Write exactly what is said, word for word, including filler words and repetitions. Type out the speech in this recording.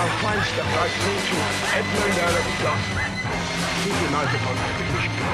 our fine stuff like nature, Edmund Earl of Johnson. Keep United on